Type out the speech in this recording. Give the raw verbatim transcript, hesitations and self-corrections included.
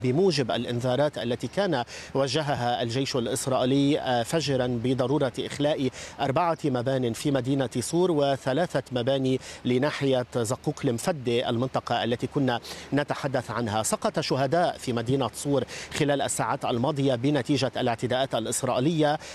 بموجب الإنذارات التي كان وجهها الجيش الإسرائيلي فجرا بضرورة إخلاء أربعة مبان في مدينة صور وثلاثة مباني لناحية زقوق المفدة المنطقة التي كنا نتحدث عنها. سقط شهداء في مدينة صور خلال الساعات الماضية بنتيجة الاعتداءات الإسرائيلية.